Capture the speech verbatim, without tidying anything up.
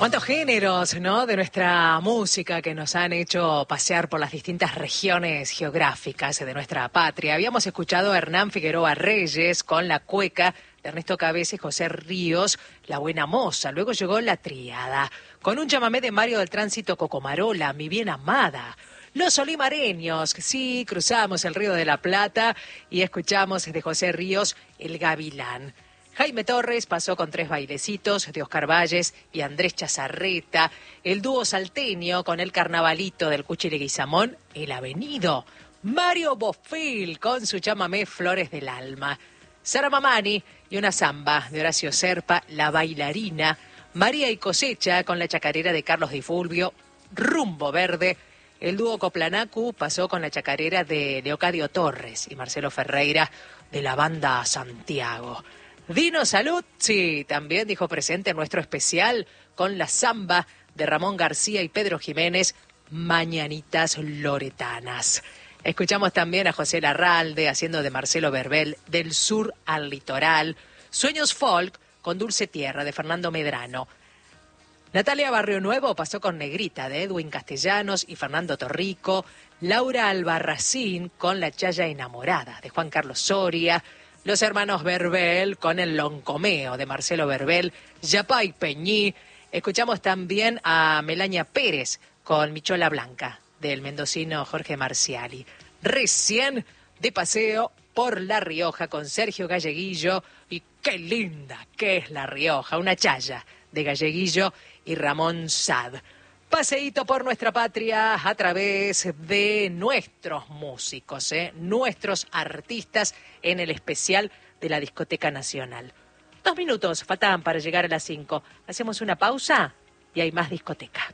Cuántos géneros, ¿no?, de nuestra música que nos han hecho pasear por las distintas regiones geográficas de nuestra patria. Habíamos escuchado a Hernán Figueroa Reyes con La Cueca, de Ernesto Cabeza y José Ríos, La Buena Moza. Luego llegó La Tríada, con un chamamé de Mario del Tránsito Cocomarola, Mi Bien Amada. Los Olimareños, sí, cruzamos el Río de la Plata y escuchamos de José Ríos El Gavilán. Jaime Torres pasó con Tres Bailecitos de Oscar Valles y Andrés Chazarreta, el dúo salteño con El Carnavalito del Cuchi Leguizamón, El Avenido. Mario Bofill con su chamamé Flores del Alma. Sara Mamani y una samba de Horacio Serpa, La Bailarina. María y Cosecha con la chacarera de Carlos Di Fulvio, Rumbo Verde. El dúo Coplanacu pasó con la chacarera de Leocadio Torres y Marcelo Ferreira de la banda Santiago. Dino Saluzzi también dijo presente en nuestro especial con la samba de Ramón García y Pedro Jiménez, Mañanitas Loretanas. Escuchamos también a José Larralde haciendo de Marcelo Verbel, Del Sur al Litoral. Sueños Folk con Dulce Tierra de Fernando Medrano. Natalia Barrio Nuevo pasó con Negrita de Edwin Castellanos y Fernando Torrico. Laura Albarracín con La Chaya Enamorada de Juan Carlos Soria. Los hermanos Verbel con El Loncomeo de Marcelo Verbel, Yapay Peñí. Escuchamos también a Melania Pérez con Michola Blanca del mendocino Jorge Marciali. Recién de paseo por La Rioja con Sergio Galleguillo. Y qué linda que es La Rioja, una chaya de Galleguillo y Ramón Sad. Paseíto por nuestra patria a través de nuestros músicos, ¿eh? nuestros artistas en el especial de la Discoteca Nacional. Dos minutos faltaban para llegar a las cinco. Hacemos una pausa y hay más discoteca.